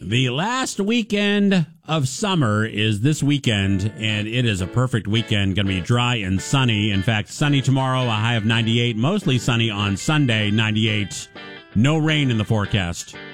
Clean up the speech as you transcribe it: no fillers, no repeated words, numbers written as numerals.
The last weekend of summer is this weekend, and it is a perfect weekend. Going to be dry and sunny. In fact, sunny tomorrow, a high of 98. Mostly sunny on Sunday, 98. No rain in the forecast.